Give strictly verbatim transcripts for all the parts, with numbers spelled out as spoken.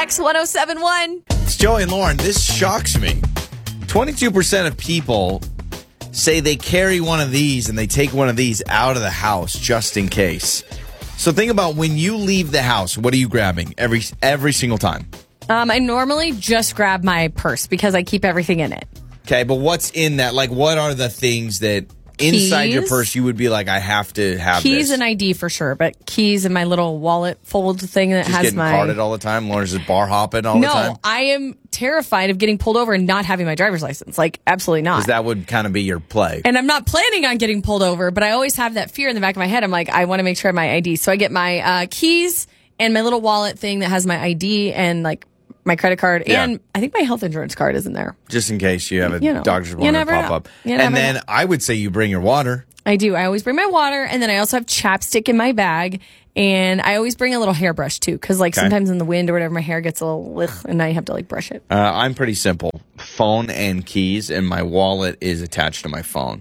X one oh seven one. It's Joey and Lauren. This shocks me. twenty-two percent of people say they carry one of these and they take one of these out of the house just in case. So think about when you leave the house, what are you grabbing every every single time? Um, I normally just grab my purse because I keep everything in it. Okay, but what's in that? Like, what are the things that inside Keys. your purse you would be like, I have to have Keys this? and I D for sure, but keys and my little wallet fold thing that Just has getting my... carded all the time? Lauren's just bar hopping all no, the time? I am terrified of getting pulled over and not having my driver's license. Like, absolutely not. Because that would kind of be your play. And I'm not planning on getting pulled over, but I always have that fear in the back of my head. I'm like, I want to make sure I have my I D. So I get my uh, keys and my little wallet thing that has my I D and like my credit card. Yeah. And I think my health insurance card is in there. Just in case you have a You know, doctor's you appointment never pop know. up. You And never then know. I would say you bring your water. I do. I always bring my water, and then I also have chapstick in my bag, and I always bring a little hairbrush too, because like Okay. sometimes in the wind or whatever, my hair gets a little ugh, and I have to like brush it. Uh, I'm pretty simple. Phone and keys, and my wallet is attached to my phone.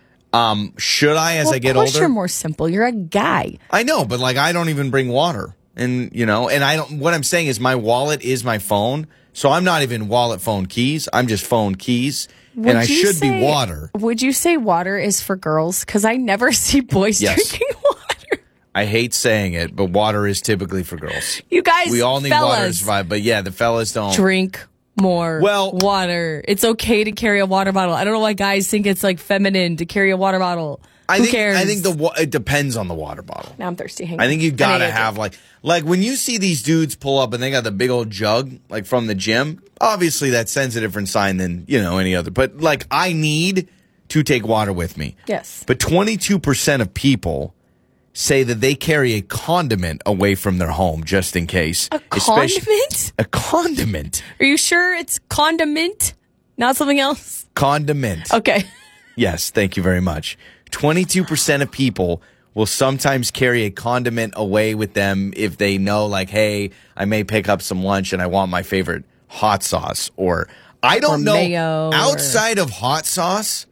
Um, should I, as well, I get of course older? you're more simple. You're a guy. I know, but like I don't even bring water, and you know, and I don't. What I'm saying is, my wallet is my phone, so I'm not even wallet, phone, keys. I'm just phone, keys, Would and I you should say- be water. Would you say water is for girls? Because I never see boys Yes. drinking water. I hate saying it, but water is typically for girls. You guys, We all need fellas, water to survive, but yeah, the fellas don't. drink more Well- water. It's okay to carry a water bottle. I don't know why guys think it's like feminine to carry a water bottle. I Who think cares? I think the wa- it depends on the water bottle. Now I'm thirsty. Hang I on. think you gotta need a have drink. like like when you see these dudes pull up and they got the big old jug like from the gym. Obviously, that sends a different sign than you know any other. But like I need to take water with me. Yes. But twenty-two percent of people say that they carry a condiment away from their home just in case. A Especially- condiment? A condiment. Are you sure it's condiment, not something else? Condiment. Okay. Yes, thank you very much. twenty-two percent of people will sometimes carry a condiment away with them if they know, like, hey, I may pick up some lunch and I want my favorite hot sauce. Or I don't Or know. mayo, or- outside of hot sauce,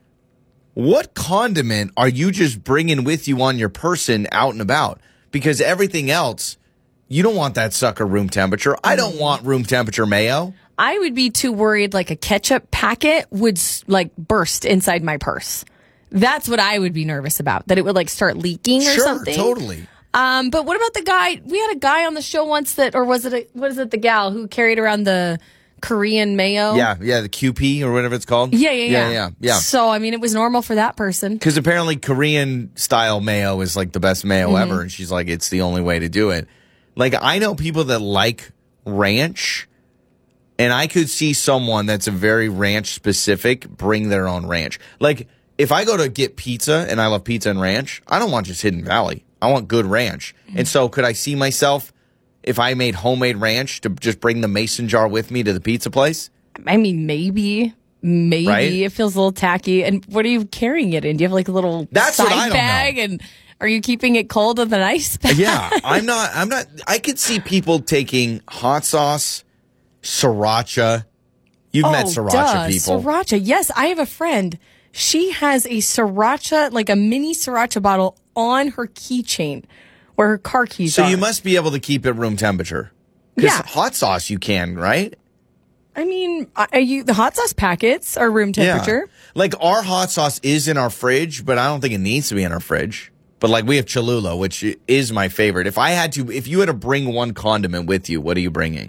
what condiment are you just bringing with you on your person out and about? Because everything else, you don't want that sucker room temperature. I don't want room temperature mayo. I would be too worried like a ketchup packet would like burst inside my purse. That's what I would be nervous about, that it would like start leaking or Sure, something. totally. Um, but what about the guy? We had a guy on the show once that, or was it, a, what is it, the gal who carried around the Korean mayo? Yeah, yeah, the Q P or whatever it's called. Yeah, yeah, yeah. Yeah, yeah, yeah. So, I mean, it was normal for that person. Because apparently Korean style mayo is like the best mayo Mm-hmm. ever. And she's like, it's the only way to do it. Like, I know people that like ranch, and I could see someone that's a very ranch specific bring their own ranch. Like, if I go to get pizza and I love pizza and ranch, I don't want just Hidden Valley. I want good ranch. Mm-hmm. And so could I see myself, if I made homemade ranch, to just bring the mason jar with me to the pizza place? I mean, maybe, maybe Right? it feels a little tacky. And what are you carrying it in? Do you have like a little That's side what I don't bag? know. And are you keeping it cold with an ice bag? Yeah, I'm not. I'm not. I could see people taking hot sauce, sriracha. You've met sriracha duh, people. Sriracha. Yes, I have a friend. She has a sriracha, like a mini sriracha bottle on her keychain where her car keys So are. you must be able to keep it room temperature. Because Yeah. hot sauce you can, right? I mean, are you, the hot sauce packets are room temperature. Yeah. Like our hot sauce is in our fridge, but I don't think it needs to be in our fridge. But like we have Cholula, which is my favorite. If I had to, if you had to bring one condiment with you, what are you bringing?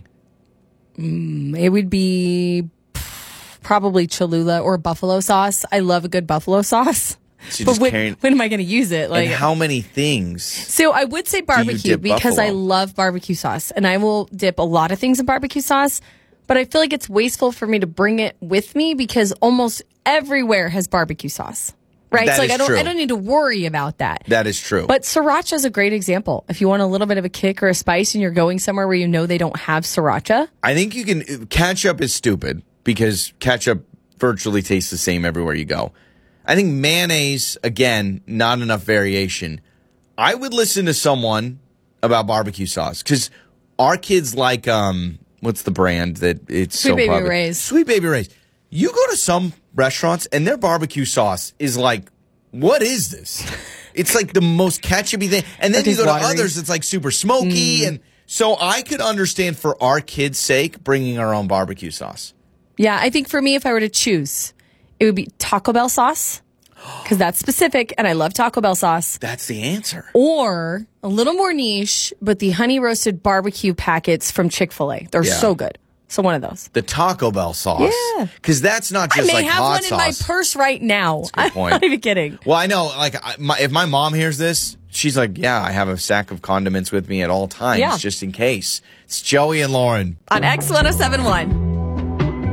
It would be probably Cholula or buffalo sauce. I love a good buffalo sauce. So you're But just when, carrying- when am I going to use it? Like, and how many things? so I would say barbecue dip because I buffalo? love barbecue sauce, and I will dip a lot of things in barbecue sauce. But I feel like it's wasteful for me to bring it with me because almost everywhere has barbecue sauce, right? That so like is I don't, true. I don't need to worry about that. That is true. But sriracha is a great example. If you want a little bit of a kick or a spice, and you're going somewhere where you know they don't have sriracha, I think you can. Ketchup is stupid because ketchup virtually tastes the same everywhere you go. I think mayonnaise, again, not enough variation. I would listen to someone about barbecue sauce because our kids like, um, what's the brand that it's Sweet so Baby popular? Ray's. Sweet Baby Ray's. You go to some restaurants and their barbecue sauce is like, what is this? It's like the most ketchupy thing. And then It you is go to watery. others, it's like super smoky. And So I could understand for our kids' sake bringing our own barbecue sauce. Yeah, I think for me, if I were to choose, it would be Taco Bell sauce because that's specific, and I love Taco Bell sauce. That's the answer. Or a little more niche, but the honey roasted barbecue packets from Chick-fil-A. They're Yeah. so good. So one of those. The Taco Bell sauce. Yeah. Because that's not I just may like have hot one sauce. in my purse right now. good I'm point. not even kidding. Well, I know, like, I, my, if my mom hears this, she's like, yeah, I have a sack of condiments with me at all times, Yeah. just in case. It's Joey and Lauren. On X one oh seven point one.